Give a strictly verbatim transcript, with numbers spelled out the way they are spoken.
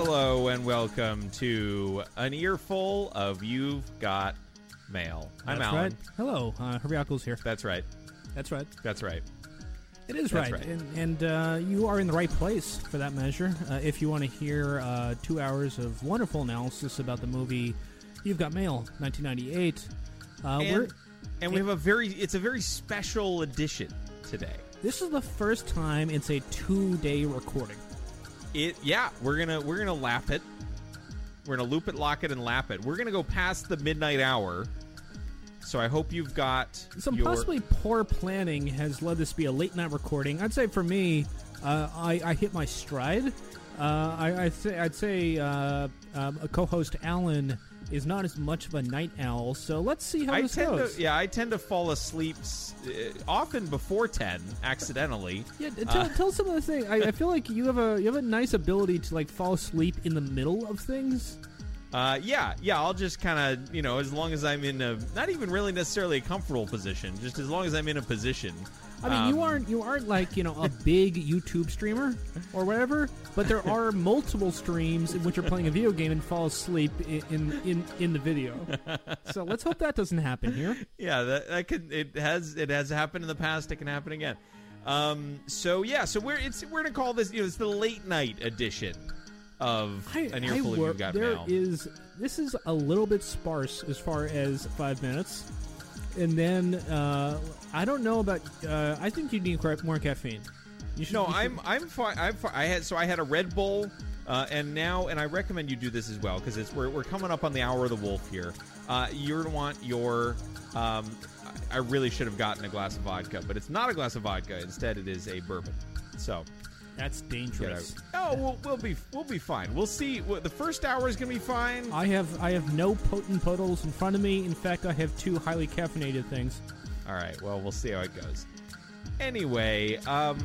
Hello and welcome to an earful of You've Got Mail. I'm That's Alan. Right. Hello, uh, Herbiakles here. That's right. That's right. That's right. It is That's right, right. and, and uh, you are in the right place for that measure. Uh, if you want to hear uh, two hours of wonderful analysis about the movie You've Got Mail, nineteen ninety-eight, uh, we're, And, and we have a very, it's a very special edition today. this is the first time it's a two-day recording. It, yeah, we're gonna we're gonna lap it. We're gonna loop it, lock it, and lap it. We're gonna go past the midnight hour. So I hope you've got Some your, possibly poor planning has led this to be a late-night recording. I'd say for me, uh, I, I hit my stride. Uh, I, I'd say, I'd say uh, um, a co-host Alan is not as much of a night owl, so let's see how I this tend goes. to, yeah, I tend to fall asleep uh, often before ten, accidentally. Yeah, tell, Uh, tell some of the things. I, I feel like you have a you have a nice ability to like fall asleep in the middle of things. Uh, yeah, yeah, I'll just kind of, you know, as long as I'm in a, not even really necessarily a comfortable position, just as long as I'm in a position. I mean, Um, you aren't you aren't like you know a big YouTube streamer or whatever, but there are multiple streams in which you're playing a video game and fall asleep in in in, in the video. So let's hope that doesn't happen here. Yeah, that, that could, it has, it has happened in the past, it can happen again. Um, so yeah, so we're, it's, we're gonna call this, you know, it's the late night edition of I, An I Earful of wor- You've Got there Mail. is this is a little bit sparse as far as five minutes, and then uh, I don't know about. Uh, I think you need cra- more caffeine. You should, No, you should- I'm I'm fine. I'm fi- I had so I had a Red Bull, uh, and now and I recommend you do this as well because it's we're we're coming up on the hour of the wolf here. Uh, you're gonna want your. Um, I I really should have gotten a glass of vodka, but it's not a glass of vodka. Instead, it is a bourbon. So, That's dangerous. you know, oh, we'll, we'll be we'll be fine. We'll see. Well, the first hour is gonna be fine. I have I have no potent puddles in front of me. In fact, I have two highly caffeinated things. All right. Well, we'll see how it goes. Anyway, um.